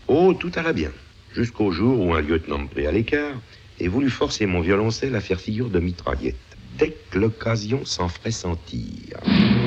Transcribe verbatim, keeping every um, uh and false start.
Oh, tout alla bien, jusqu'au jour où un lieutenant me prit à l'écart et voulut forcer mon violoncelle à faire figure de mitraillette, dès que l'occasion s'en ferait sentir.